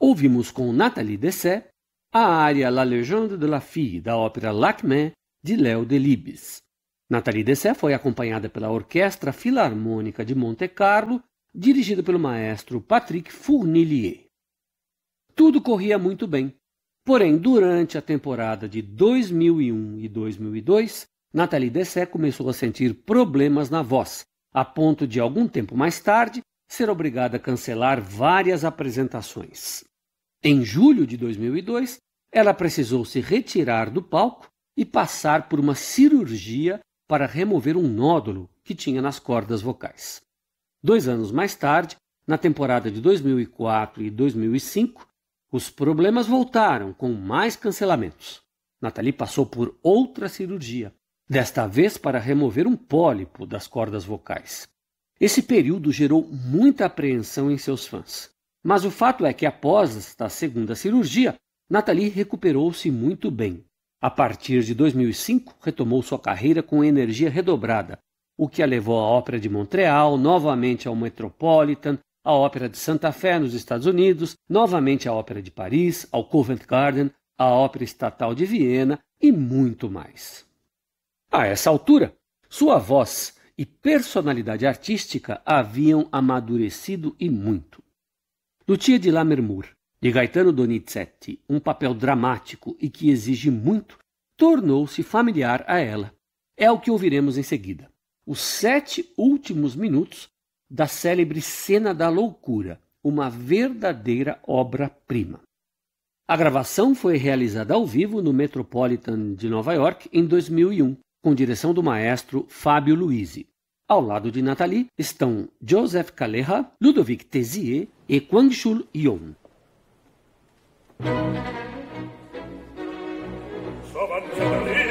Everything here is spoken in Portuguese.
Ouvimos com Nathalie Dessay a área La Légende de la Fille, da ópera Lakmé, de Léo Delibes. Nathalie Dessay foi acompanhada pela Orquestra Filarmônica de Monte Carlo, dirigida pelo maestro Patrick Fournillier. Tudo corria muito bem, porém, durante a temporada de 2001 e 2002, Nathalie Dessay começou a sentir problemas na voz, a ponto de, algum tempo mais tarde, ser obrigada a cancelar várias apresentações. Em julho de 2002, ela precisou se retirar do palco e passar por uma cirurgia para remover um nódulo que tinha nas cordas vocais. 2 anos mais tarde, na temporada de 2004 e 2005, os problemas voltaram com mais cancelamentos. Nathalie passou por outra cirurgia, desta vez para remover um pólipo das cordas vocais. Esse período gerou muita apreensão em seus fãs. Mas o fato é que após esta segunda cirurgia, Nathalie recuperou-se muito bem. A partir de 2005, retomou sua carreira com energia redobrada, o que a levou à Ópera de Montreal, novamente ao Metropolitan, à Ópera de Santa Fé nos Estados Unidos, novamente à Ópera de Paris, ao Covent Garden, à Ópera Estatal de Viena e muito mais. A essa altura, sua voz e personalidade artística haviam amadurecido e muito. Lucia di Lammermoor, de Gaetano Donizetti, um papel dramático e que exige muito, tornou-se familiar a ela. É o que ouviremos em seguida. Os 7 últimos minutos da célebre Cena da Loucura, uma verdadeira obra-prima. A gravação foi realizada ao vivo no Metropolitan de Nova York em 2001, com direção do maestro Fábio Luisi. Ao lado de Nathalie estão Joseph Kaleha, Ludovic Tézier e Kwangchul Yoon. So avanza da lì